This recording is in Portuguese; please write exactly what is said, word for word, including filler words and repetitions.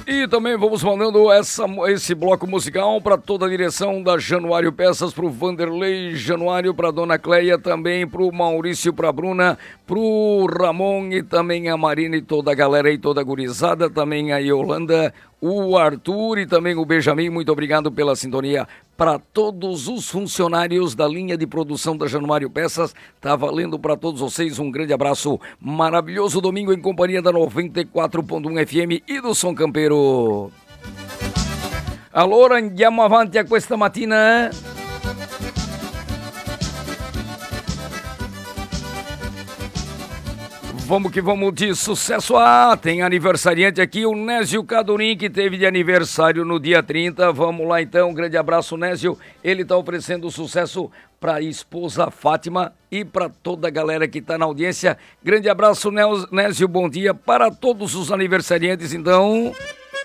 E também vamos mandando essa, esse bloco musical para toda a direção da Januário Peças, para o Vanderlei Januário, para a Dona Cleia, também para o Maurício, para a Bruna, para o Ramon e também a Marina e toda a galera aí, toda a gurizada, também a Yolanda, o Arthur e também o Benjamin. Muito obrigado pela sintonia. Para todos os funcionários da linha de produção da Januário Peças, tá valendo para todos vocês um grande abraço, maravilhoso domingo em companhia da noventa e quatro ponto um F M e do Som Campeiro. Allora andiamo avanti a questa mattina. Vamos que vamos de sucesso. Ah, tem aniversariante aqui, o Nésio Cadorim, que teve de aniversário no dia trinta. Vamos lá então, um grande abraço, Nésio. Ele está oferecendo sucesso para a esposa Fátima e para toda a galera que está na audiência. Grande abraço, Nésio, bom dia para todos os aniversariantes, então.